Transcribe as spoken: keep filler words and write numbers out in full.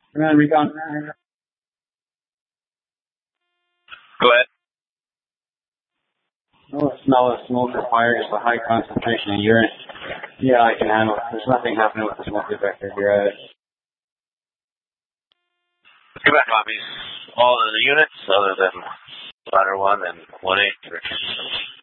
Command recon. Go ahead. No smell of smoke or fire, just a high concentration of urine. Yeah, I can handle it. There's nothing happening with the smoke detector here. Uh, Quebec copies. All of the units other than ladder one and one eight.